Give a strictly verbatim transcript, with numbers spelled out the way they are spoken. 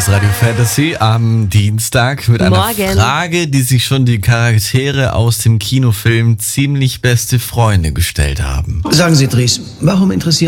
ist Radio Fantasy am Dienstag mit einer Morgen. Frage, die sich schon die Charaktere aus dem Kinofilm Ziemlich beste Freunde gestellt haben. Sagen Sie, Dries, warum interessiert